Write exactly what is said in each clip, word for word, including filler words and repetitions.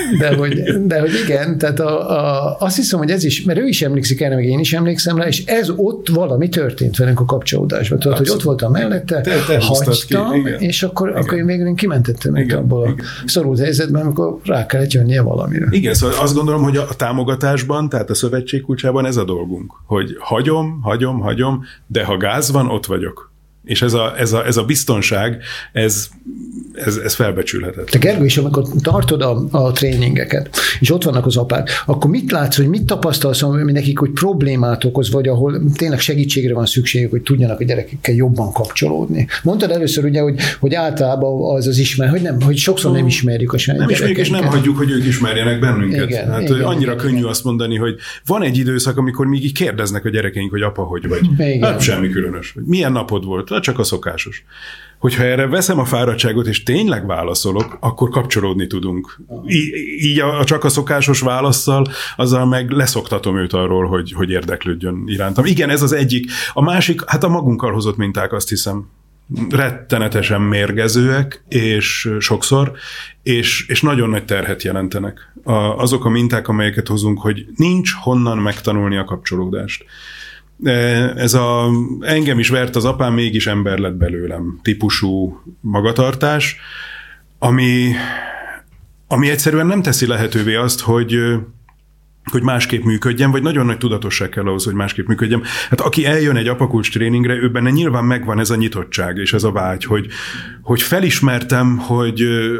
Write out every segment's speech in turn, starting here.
de, hogy, de hogy igen, tehát a, a, azt hiszem, hogy ez is, mert ő is emlékszik erre, meg én is emlékszem rá, és ez ott valami történt velünk a kapcsolódásban. Tudod, hogy ott voltam mellette, te, te hagytam, ki, és akkor, akkor én végül én kimentettem igen, abból igen. a szorult helyzetben, amikor rá kellett jönnie valamire. Igen, szóval azt gondolom, hogy a támogatásban, tehát a szövetség kulcsában ez a dolgunk, hogy hagyom, hagyom, hagyom, de ha gáz van, ott vagyok. És ez a, ez a, ez a biztonság, ez, ez, ez felbecsülhetetlen. Te Gergő, és amikor tartod a, a tréningeket, és ott vannak az apák, akkor mit látsz, hogy mit tapasztalsz, ami nekik, hogy problémát okoz, vagy ahol tényleg segítségre van szükségük, hogy tudjanak a gyerekekkel jobban kapcsolódni? Mondtad először ugye, hogy, hogy általában az az ismer, hogy, nem, hogy sokszor nem ismerjük a saját Nem ismerjük, és nem hagyjuk, hogy ők ismerjenek bennünket. Igen, hát igen, annyira igen, könnyű igen. azt mondani, hogy van egy időszak, amikor még így kérdeznek a gyerekeink, hogy apa, hogy vagy. Igen. Hát semmi különös. Milyen napod volt? Csak a szokásos. Hogyha erre veszem a fáradtságot, és tényleg válaszolok, akkor kapcsolódni tudunk. Í- így a, a csak a szokásos válasszal, azzal meg leszoktatom őt arról, hogy, hogy érdeklődjön irántam. Igen, ez az egyik. A másik, hát a magunkkal hozott minták, azt hiszem, rettenetesen mérgezőek, és sokszor, és, és nagyon nagy terhet jelentenek. A, azok a minták, amelyeket hozunk, hogy nincs honnan megtanulni a kapcsolódást. Ez a engem is vert az apám, mégis ember lett belőlem típusú magatartás, ami, ami egyszerűen nem teszi lehetővé azt, hogy, hogy másképp működjem, vagy nagyon nagy tudatosság kell ahhoz, hogy másképp működjem. Hát aki eljön egy apakulcs tréningre, ő benne nyilván megvan ez a nyitottság, és ez a vágy, hogy, hogy felismertem, hogy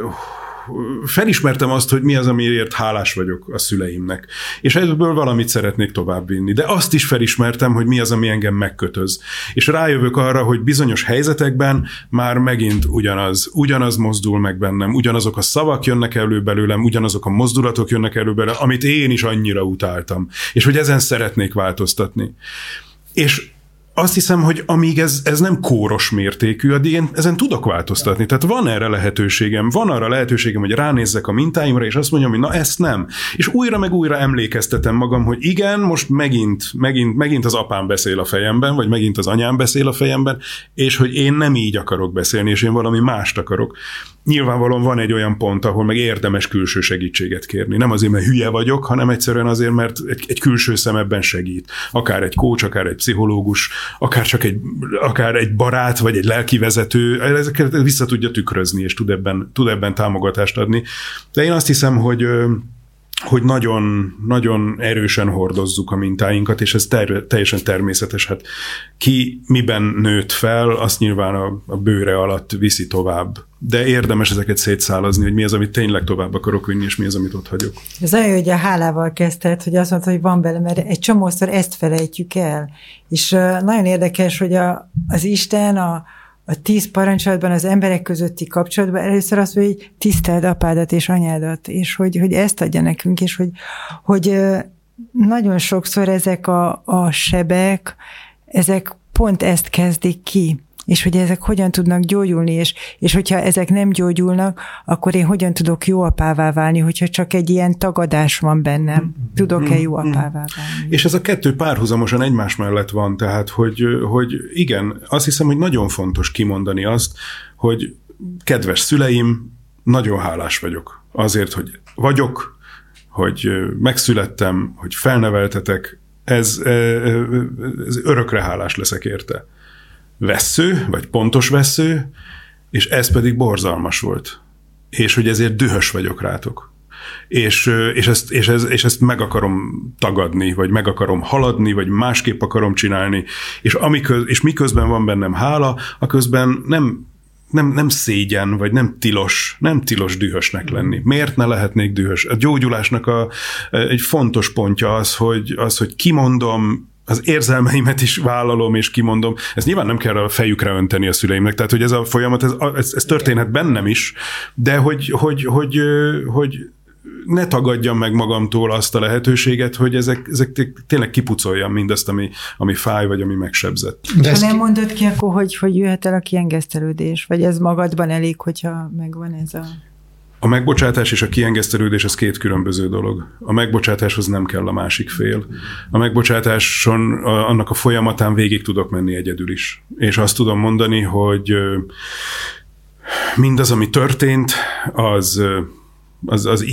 felismertem azt, hogy mi az, amiért hálás vagyok a szüleimnek. És ebből valamit szeretnék továbbvinni. De azt is felismertem, hogy mi az, ami engem megkötöz. És rájövök arra, hogy bizonyos helyzetekben már megint ugyanaz, ugyanaz mozdul meg bennem, ugyanazok a szavak jönnek elő belőlem, ugyanazok a mozdulatok jönnek elő belőlem, amit én is annyira utáltam. És hogy ezen szeretnék változtatni. És azt hiszem, hogy amíg ez, ez nem kóros mértékű, addig én ezen tudok változtatni. Tehát van erre lehetőségem, van arra lehetőségem, hogy ránézzek a mintáimra, és azt mondjam, hogy na ezt nem. És újra meg újra emlékeztetem magam, hogy igen, most megint, megint, megint az apám beszél a fejemben, vagy megint az anyám beszél a fejemben, és hogy én nem így akarok beszélni, és én valami mást akarok. Nyilvánvalóan van egy olyan pont, ahol meg érdemes külső segítséget kérni. Nem azért, mert hülye vagyok, hanem egyszerűen azért, mert egy, egy külső szem ebben segít. Akár egy coach, akár egy pszichológus, akár csak egy, akár egy barát, vagy egy lelkivezető, ezeket vissza tudja tükrözni, és tud ebben, tud ebben támogatást adni. De én azt hiszem, hogy hogy nagyon, nagyon erősen hordozzuk a mintáinkat, és ez ter- teljesen természetes. Hát ki miben nőtt fel, azt nyilván a, a bőre alatt viszi tovább. De érdemes ezeket szétszálazni, hogy mi az, amit tényleg tovább akarok vinni, és mi az, amit ott hagyok. Ez olyan, hogy a hálával kezdted, hogy azt mondta, hogy van bele, mert egy csomószor ezt felejtjük el. És uh, nagyon érdekes, hogy a, az Isten a a tíz parancsolatban az emberek közötti kapcsolatban először azt mondja, hogy tiszteld apádat és anyádat, és hogy, hogy ezt adja nekünk, és hogy, hogy nagyon sokszor ezek a, a sebek, ezek pont ezt kezdik ki, és hogy ezek hogyan tudnak gyógyulni, és, és hogyha ezek nem gyógyulnak, akkor én hogyan tudok jó apává válni, hogyha csak egy ilyen tagadás van bennem. Tudok-e jó apává válni? És ez a kettő párhuzamosan egymás mellett van, tehát, hogy, hogy igen, azt hiszem, hogy nagyon fontos kimondani azt, hogy kedves szüleim, nagyon hálás vagyok azért, hogy vagyok, hogy megszülettem, hogy felneveltetek, ez, ez örökre hálás leszek érte. Vessző, vagy pontos vessző, és ez pedig borzalmas volt. És hogy ezért dühös vagyok rátok. És, és, ezt, és, ez, és ezt meg akarom tagadni, vagy meg akarom haladni, vagy másképp akarom csinálni. És, amiköz, és miközben van bennem hála, aközben nem, nem, nem szégyen, vagy nem tilos, nem tilos dühösnek lenni. Miért ne lehetnék dühös? A gyógyulásnak a, egy fontos pontja az, hogy, az, hogy kimondom, az érzelmeimet is vállalom és kimondom. Ezt nyilván nem kell a fejükre önteni a szüleimnek, tehát hogy ez a folyamat, ez, ez, ez történhet bennem is, de hogy, hogy, hogy, hogy ne tagadjam meg magamtól azt a lehetőséget, hogy ezek, ezek tényleg kipucoljam mindazt, ami, ami fáj, vagy ami megsebzett. De ha nem mondod ki, akkor hogy, hogy jöhet el a kiengesztelődés? Vagy ez magadban elég, hogyha megvan ez a... A megbocsátás és a kiengesztelődés az két különböző dolog. A megbocsátáshoz nem kell a másik fél. A megbocsátáson, a, annak a folyamatán végig tudok menni egyedül is. És azt tudom mondani, hogy mindaz, ami történt, az, az, az